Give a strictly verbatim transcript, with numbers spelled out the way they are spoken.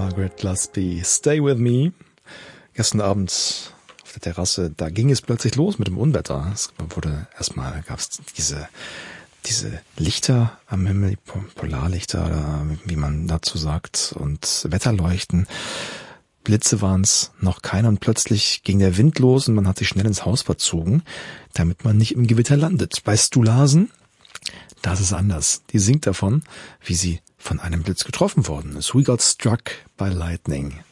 Margaret Lusby, Stay With Me. Gestern Abend auf der Terrasse, da ging es plötzlich los mit dem Unwetter. Es wurde erstmal, gab es diese, diese Lichter am Himmel, Polarlichter, oder wie man dazu sagt, und Wetterleuchten. Blitze waren es noch keine, und plötzlich ging der Wind los und man hat sich schnell ins Haus verzogen, damit man nicht im Gewitter landet. Bei Stulasen, das ist anders. Die singt davon, wie sie von einem Blitz getroffen worden ist. We got struck by lightning.